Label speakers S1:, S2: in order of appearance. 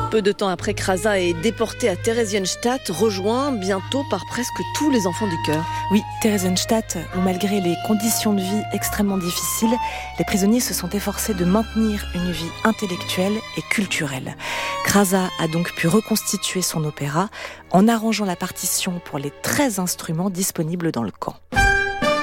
S1: Peu de temps après, Krasa est déporté à Theresienstadt, rejoint bientôt par presque tous les enfants du chœur.
S2: Oui, Theresienstadt, où malgré les conditions de vie extrêmement difficiles, les prisonniers se sont efforcés de maintenir une vie intellectuelle et culturelle. Krasa a donc pu reconstituer son opéra en arrangeant la partition pour les 13 instruments disponibles dans le camp.